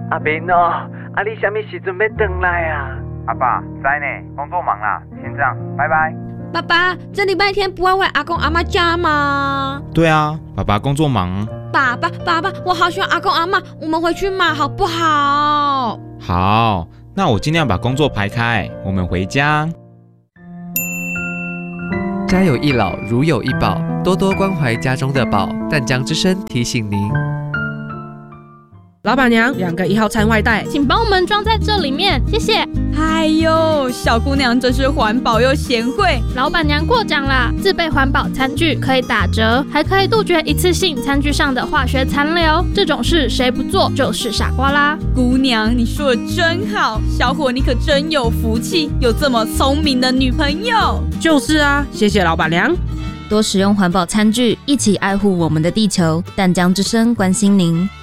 阿明哦，你什么时阵要回来啊？ 阿爸，知呢，工作忙啦，先这样，拜拜。 爸爸，这礼拜天不要回阿公阿嬷家吗？ 对啊，爸爸工作忙。 爸爸，我好喜欢阿公阿嬷，我们回去嘛，好不好？ 好，那我尽量把工作排开，我们回家。 家有一老，如有一宝，多多关怀家中的宝。淡江之声提醒您。 老板娘，2个1号餐外带， 请帮我们装在这里面，谢谢。 哎呦，小姑娘真是环保又贤惠。 老板娘过奖啦，自备环保餐具可以打折，还可以杜绝一次性餐具上的化学残留。这种事谁不做就是傻瓜啦。 姑娘，你说的真好，小伙你可真有福气，有这么聪明的女朋友。 就是啊，谢谢老板娘。 多使用环保餐具，一起爱护我们的地球。淡江之声关心您。